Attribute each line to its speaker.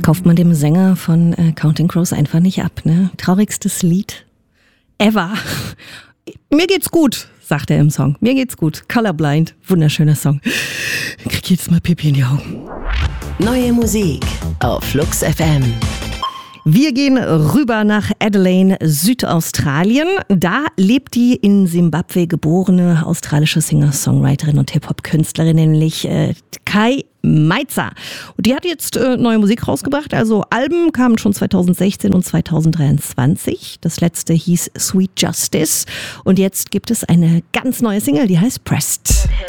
Speaker 1: kauft man dem Sänger von Counting Crows einfach nicht ab, ne? Traurigstes Lied ever. Mir geht's gut, sagt er im Song. Mir geht's gut. Colorblind, wunderschöner Song. Ich krieg jetzt mal Pipi in die Augen.
Speaker 2: Neue Musik auf Flux FM.
Speaker 1: Wir gehen rüber nach Adelaide, Südaustralien. Da lebt die in Simbabwe geborene australische Singer-Songwriterin und Hip-Hop-Künstlerin, nämlich Kai Meitzer. Und die hat jetzt neue Musik rausgebracht. Also Alben kamen schon 2016 und 2023. Das letzte hieß Sweet Justice. Und jetzt gibt es eine ganz neue Single, die heißt Pressed.